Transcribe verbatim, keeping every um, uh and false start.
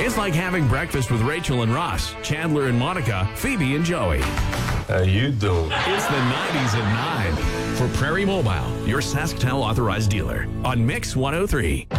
It's like having breakfast with Rachel and Ross, Chandler and Monica, Phoebe and Joey. How you doing? It's the nineties at nine for Prairie Mobile, your SaskTel authorized dealer on Mix one oh three.